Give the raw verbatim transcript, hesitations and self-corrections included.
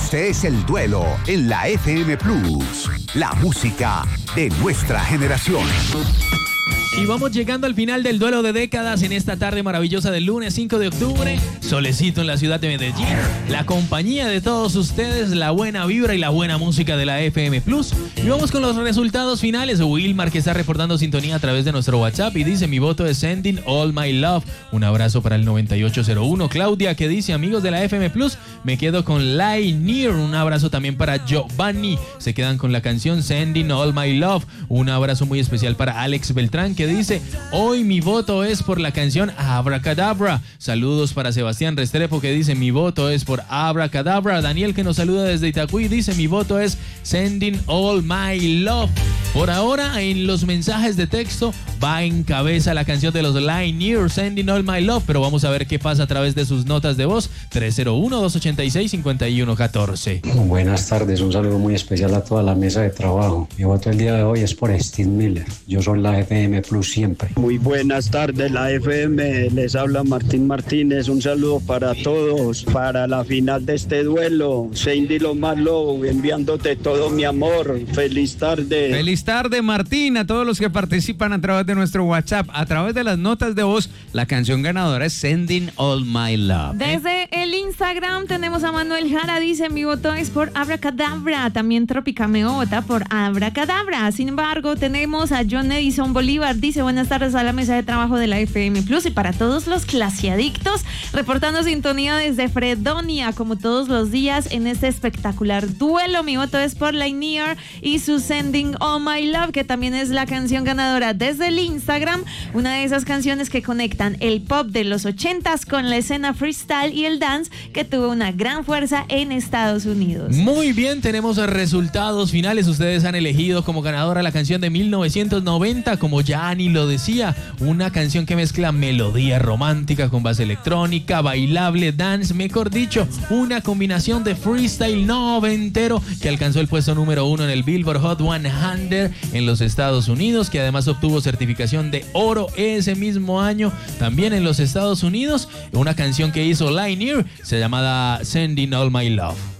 Este es El Duelo en la F M Plus, la música de nuestra generación. Y vamos llegando al final del duelo de décadas en esta tarde maravillosa del lunes cinco de octubre. Solecito en la ciudad de Medellín. La compañía de todos ustedes, la buena vibra y la buena música de la F M Plus. Y vamos con los resultados finales. Wilmar, que está reportando sintonía a través de nuestro WhatsApp y dice: mi voto es Sending All My Love. Un abrazo para el noventa y ocho cero uno. Claudia, que dice: amigos de la F M Plus, me quedo con Lie Near. Un abrazo también para Giovanni. Se quedan con la canción Sending All My Love. Un abrazo muy especial para Alex Beltrán, que dice: hoy mi voto es por la canción Abracadabra. Saludos para Sebastián Restrepo, que dice: mi voto es por Abracadabra. Daniel, que nos saluda desde Itacuí, dice: mi voto es Sending All My Love. Por ahora, en los mensajes de texto va en cabeza la canción de los Lie Near, Sending All My Love, pero vamos a ver qué pasa a través de sus notas de voz. Tres cero uno, dos ochenta y seis, cincuenta y uno catorce. Buenas tardes, un saludo muy especial a toda la mesa de trabajo. Mi voto el día de hoy es por Steve Miller. Yo soy la F M Plus siempre. Muy buenas tardes, la F M, les habla Martín Martínez. Un saludo para todos, para la final de este duelo. Sending All My Love, enviándote todo mi amor. Feliz tarde. Feliz tarde, Martín, a todos los que participan a través de nuestro WhatsApp, a través de las notas de voz. La canción ganadora es Sending All My Love. Desde el Instagram tenemos a Manuel Jara, dice: mi voto es por Abracadabra. También Tropicameo vota por Abracadabra. Sin embargo, tenemos a John Edison Bolívar, dice: buenas tardes a la mesa de trabajo de la F M Plus y para todos los clasiadictos, reportando sintonía desde Fredonia, como todos los días en este espectacular duelo. Mi voto es por Lanier y su Sending All My Love, que también es la canción ganadora desde el Instagram, una de esas canciones que conectan el pop de los ochentas con la escena freestyle y el dance, que tuvo una gran fuerza en Estados Unidos. Muy bien, tenemos resultados finales. Ustedes han elegido como ganadora la canción de mil novecientos noventa, como Gianni lo decía, una canción que mezcla melodía romántica con base electrónica, bailable, dance, mejor dicho, una combinación de freestyle noventero que alcanzó el puesto número uno en el Billboard Hot cien en los Estados Unidos, que además obtuvo certificación de oro ese mismo año también en los Estados Unidos. Una canción que hizo Lanier se llamaba Sending All My Love.